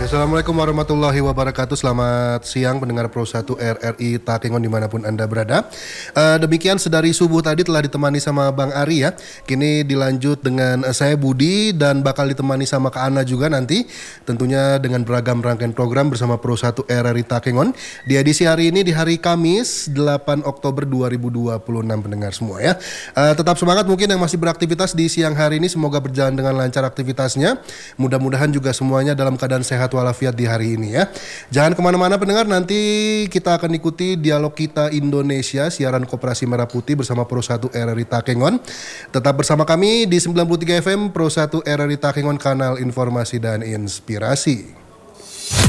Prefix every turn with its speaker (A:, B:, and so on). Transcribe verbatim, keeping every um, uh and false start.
A: Assalamualaikum warahmatullahi wabarakatuh. Selamat siang pendengar Pro satu R R I Takengon dimanapun Anda berada. Uh, demikian sedari subuh tadi telah ditemani sama Bang Ari ya. Kini dilanjut dengan uh, saya Budi dan bakal ditemani sama Kak Ana juga nanti. Tentunya dengan beragam rangkaian program bersama Pro satu R R I Takengon. Di edisi hari ini di hari Kamis delapan Oktober dua ribu dua puluh enam pendengar semua ya. Uh, tetap semangat mungkin yang masih beraktivitas di siang hari ini. Semoga berjalan dengan lancar aktivitasnya. Mudah-mudahan juga semuanya dalam keadaan sehat walafiat di hari ini ya. Jangan kemana-mana pendengar, nanti kita akan ikuti dialog kita Indonesia siaran Koperasi Merah Putih bersama Pro satu R R I Takengon. Tetap bersama kami di sembilan puluh tiga F M Pro satu R R I Takengon, kanal informasi dan inspirasi.